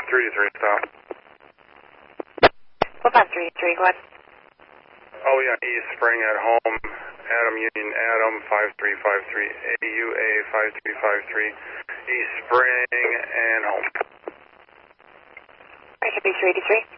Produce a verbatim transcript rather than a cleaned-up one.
three three, stop. What five three three, go ahead. Oh yeah, East Spring at home, Adam Union, Adam five three five three, A U A five three five three, East Spring and home. Bishop East three eighty-three.